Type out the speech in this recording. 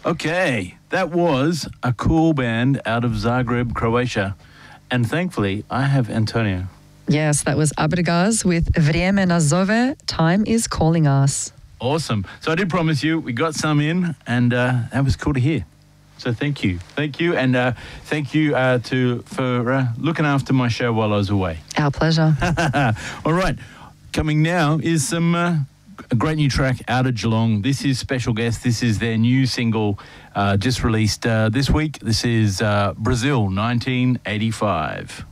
Okay, that was a cool band out of Zagreb, Croatia. And thankfully, I have Antonio. Yes, that was Abregaz with Vrijeme nas zove, Time is Calling Us. Awesome. So I did promise you, we got some in, and that was cool to hear. So thank you. Thank you, and thank you for looking after my show while I was away. Our pleasure. All right, coming now is some a great new track out of Geelong. This is Special Guest. This is their new single just released this week. This is Brazil 1985.